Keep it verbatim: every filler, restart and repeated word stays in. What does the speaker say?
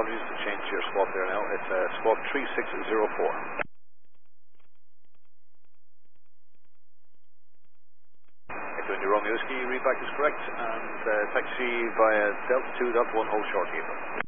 apologies to change your squawk there now. It's uh, squawk three six zero four. Echo India Romeo Whiskey, readback is correct, and uh, taxi via Delta two, Delta one, hold short, April.